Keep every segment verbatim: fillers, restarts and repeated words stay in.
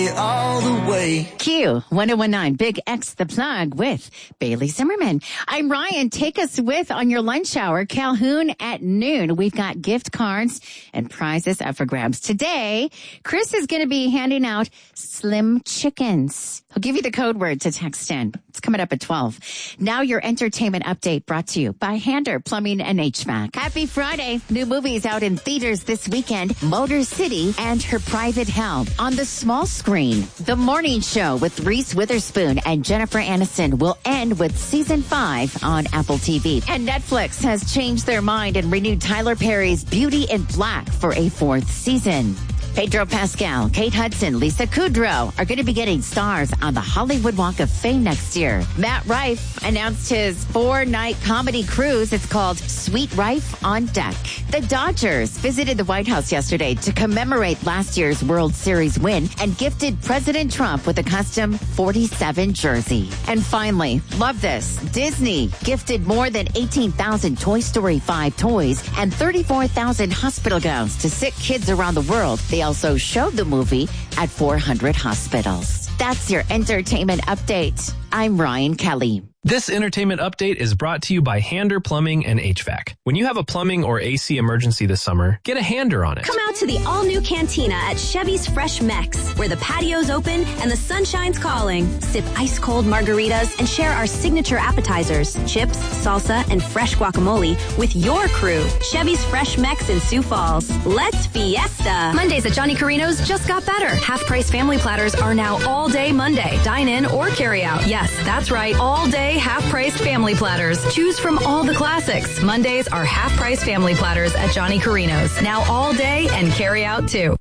All the way. Q one oh one nine Big X The Plug with Bailey Zimmerman. I'm Ryan. Take us with on your lunch hour, Calhoun at noon. We've got gift cards and prizes up for grabs. Today, Chris is going to be handing out Slim Chickens. He'll give you the code word to text in. It's coming up at twelve. Now your entertainment update brought to you by Hander Plumbing and H V A C. Happy Friday. New movies out in theaters this weekend. Motor City and Her Private Hell. On the small screen, The Morning Show with Reese Witherspoon and Jennifer Aniston will end with season five on Apple T V. And Netflix has changed their mind and renewed Tyler Perry's Beauty in Black for a fourth season. Pedro Pascal, Kate Hudson, Lisa Kudrow are going to be getting stars on the Hollywood Walk of Fame next year. Matt Rife announced his four-night comedy cruise. It's called Sweet Rife on Deck. The Dodgers visited the White House yesterday to commemorate last year's World Series win and gifted President Trump with a custom forty-seven jersey. And finally, love this, Disney gifted more than eighteen thousand Toy Story five toys and thirty-four thousand hospital gowns to sick kids around the world. They also showed the movie at four hundred hospitals. That's your entertainment update. I'm Ryan Kelly. This entertainment update is brought to you by Hander Plumbing and H V A C. When you have a plumbing or A C emergency this summer, get a Hander on it. Come out to the all-new Cantina at Chevy's Fresh Mex, where the patio's open and the sunshine's calling. Sip ice-cold margaritas and share our signature appetizers, chips, salsa, and fresh guacamole with your crew. Chevy's Fresh Mex in Sioux Falls. Let's fiesta! Mondays at Johnny Carino's just got better. Half-price family platters are now all-day Monday. Dine in or carry out. Yes, that's right, all-day half-priced family platters. Choose from all the classics. Mondays are half-price family platters at Johnny Carino's. Now all day and carry out too.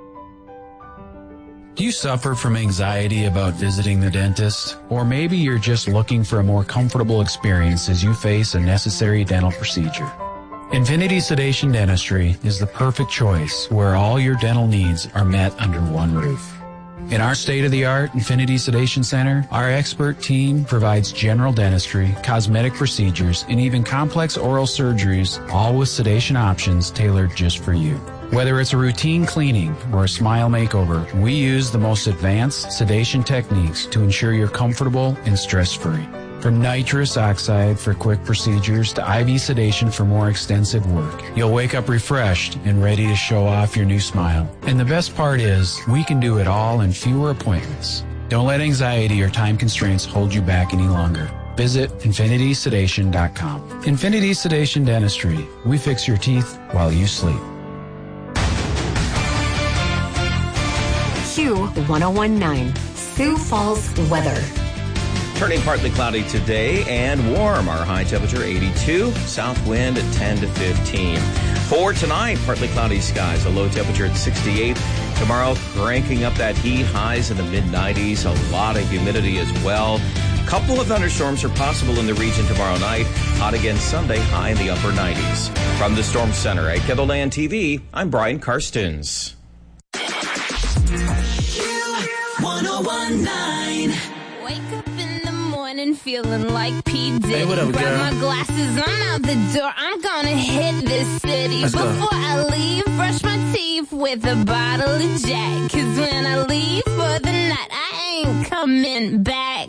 Do you suffer from anxiety about visiting the dentist? Or maybe you're just looking for a more comfortable experience as you face a necessary dental procedure. Infinity Sedation Dentistry is the perfect choice where all your dental needs are met under one roof. In our state-of-the-art Infinity Sedation Center, our expert team provides general dentistry, cosmetic procedures, and even complex oral surgeries, all with sedation options tailored just for you. Whether it's a routine cleaning or a smile makeover, we use the most advanced sedation techniques to ensure you're comfortable and stress-free. From nitrous oxide for quick procedures to I V sedation for more extensive work, you'll wake up refreshed and ready to show off your new smile. And the best part is, we can do it all in fewer appointments. Don't let anxiety or time constraints hold you back any longer. Visit infinity sedation dot com. Infinity Sedation Dentistry. We fix your teeth while you sleep. Q one oh one nine, Sioux Falls weather. Turning partly cloudy today and warm. Our high temperature eighty-two, south wind at ten to fifteen. For tonight, partly cloudy skies, a low temperature at sixty-eight. Tomorrow, cranking up that heat, highs in the mid nineties, a lot of humidity as well. Couple of thunderstorms are possible in the region tomorrow night. Hot again Sunday, high in the upper nineties. From the Storm Center at Kendallland T V, I'm Brian Karstens. one oh one nine. Wake up in the morning feeling like P. Diddy. Hey, what up, Grab girl? my glasses, I'm out the door. I'm gonna hit this city. Let's go. Before I leave, brush my teeth with a bottle of Jack. Cause when I leave for the night, I ain't coming back.